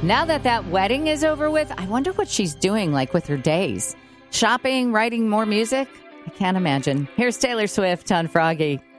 Now that wedding is over with, I wonder what she's doing, like, with her days. Shopping, writing more music? I can't imagine. Here's Taylor Swift on Froggy.